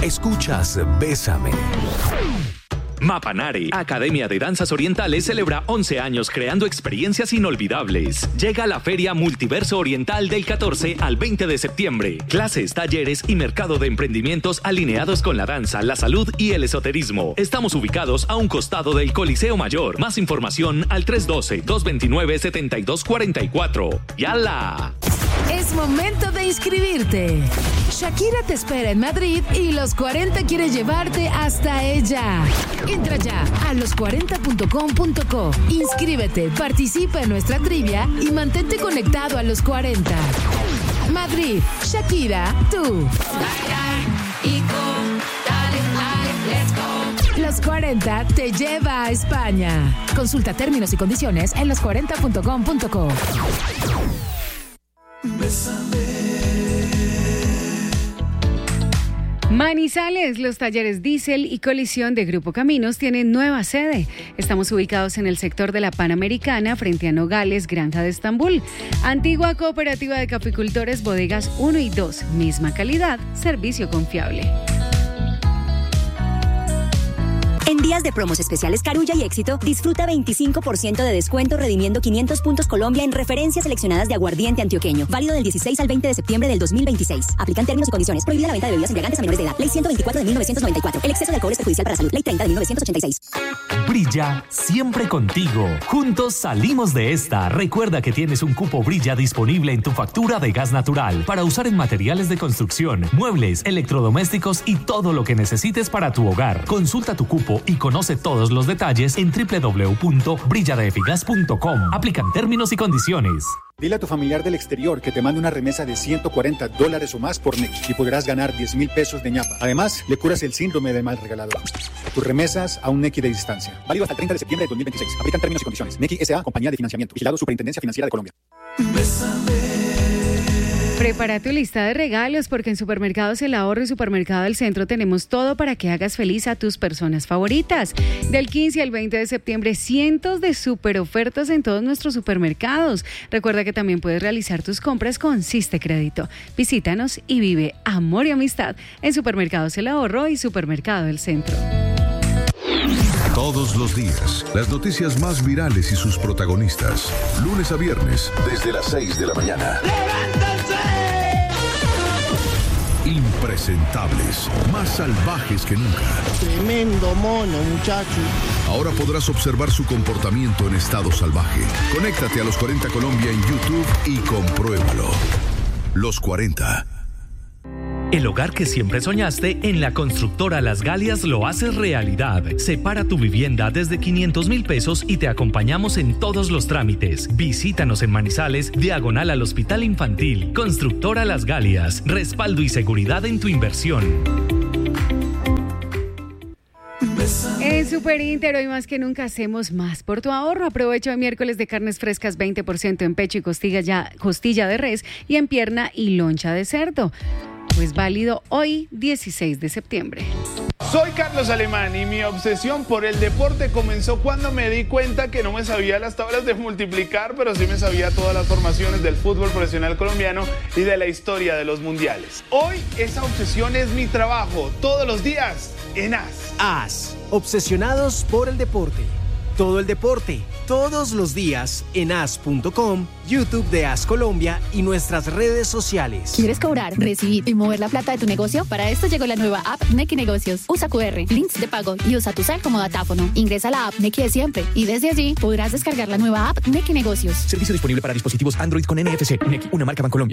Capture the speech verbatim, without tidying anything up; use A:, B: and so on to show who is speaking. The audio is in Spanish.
A: Escuchas Bésame.
B: Mapanare, Academia de Danzas Orientales, celebra once años creando experiencias inolvidables. Llega la Feria Multiverso Oriental del catorce al veinte de septiembre. Clases, talleres y mercado de emprendimientos alineados con la danza, la salud y el esoterismo. Estamos ubicados a un costado del Coliseo Mayor. Más información al tres uno dos, dos dos nueve, siete dos cuatro cuatro. ¡Yala!
C: Es momento de inscribirte. Shakira te espera en Madrid y Los cuarenta quiere llevarte hasta ella. Entra ya a los cuarenta punto com punto co. Inscríbete, participa en nuestra trivia y mantente conectado a Los cuarenta. Madrid, Shakira, tú. Los cuarenta te lleva a España. Consulta términos y condiciones en los cuarenta punto com punto co.
D: Manizales, los talleres Diesel y Colisión de Grupo Caminos tienen nueva sede. Estamos ubicados en el sector de la Panamericana, frente a Nogales, Granja de Estambul. Antigua cooperativa de caficultores, bodegas uno y dos. Misma calidad, servicio confiable.
E: En días de promos especiales Carulla y Éxito, disfruta veinticinco por ciento de descuento redimiendo quinientos puntos Colombia en referencias seleccionadas de aguardiente antioqueño. Válido del dieciséis al veinte de septiembre del dos mil veintiséis. Aplican términos y condiciones. Prohibida la venta de bebidas embriagantes a menores de edad. Ley ciento veinticuatro de mil novecientos noventa y cuatro. El exceso de alcohol es perjudicial para la salud. Ley treinta de mil novecientos ochenta y seis.
A: Brilla siempre contigo. Juntos salimos de esta. Recuerda que tienes un cupo Brilla disponible en tu factura de gas natural para usar en materiales de construcción, muebles, electrodomésticos y todo lo que necesites para tu hogar. Consulta tu cupo y conoce todos los detalles en doble u doble u doble u punto brilla de efigas punto com. Aplican términos y condiciones.
F: Dile a tu familiar del exterior que te mande una remesa de ciento cuarenta dólares o más por Nequi y podrás ganar diez mil pesos de ñapa. Además, le curas el síndrome del mal regalador. Tus remesas a un Nequi de distancia. Válido hasta el treinta de septiembre de dos mil veintiséis. Aplican términos y condiciones. Nequi S A, compañía de financiamiento. Vigilado Superintendencia Financiera de Colombia.
D: Prepara tu lista de regalos porque en Supermercados El Ahorro y Supermercado del Centro tenemos todo para que hagas feliz a tus personas favoritas. Del quince al veinte de septiembre, cientos de super ofertas en todos nuestros supermercados. Recuerda que también puedes realizar tus compras con Siste Crédito. Visítanos y vive amor y amistad en Supermercados El Ahorro y Supermercado del Centro.
G: Todos los días, las noticias más virales y sus protagonistas. Lunes a viernes, desde las seis de la mañana. Impresentables, más salvajes que nunca.
H: Tremendo mono, muchacho.
G: Ahora podrás observar su comportamiento en estado salvaje. Conéctate a Los cuarenta Colombia en YouTube y compruébalo. Los cuarenta.
B: El hogar que siempre soñaste, en la constructora Las Galias lo haces realidad. Separa tu vivienda desde quinientos mil pesos y te acompañamos en todos los trámites. Visítanos en Manizales, diagonal al Hospital Infantil. Constructora Las Galias, respaldo y seguridad en tu inversión.
D: En Super Inter, hoy más que nunca hacemos más por tu ahorro. Aprovecho el miércoles de carnes frescas, veinte por ciento en pecho y costilla, ya, costilla de res y en pierna y loncha de cerdo. Pues válido hoy, dieciséis de septiembre.
I: Soy Carlos Alemán y mi obsesión por el deporte comenzó cuando me di cuenta que no me sabía las tablas de multiplicar, pero sí me sabía todas las formaciones del fútbol profesional colombiano y de la historia de los mundiales. Hoy esa obsesión es mi trabajo, todos los días en A S.
J: A S, obsesionados por el deporte. Todo el deporte, todos los días en A S punto com, YouTube de A S Colombia y nuestras redes sociales.
K: ¿Quieres cobrar, recibir y mover la plata de tu negocio? Para esto llegó la nueva app Nequi Negocios. Usa cu erre, links de pago y usa tu cel como datáfono. Ingresa a la app Nequi de siempre y desde allí podrás descargar la nueva app Nequi Negocios.
L: Servicio disponible para dispositivos Android con N F C. Nequi, una marca Bancolombia.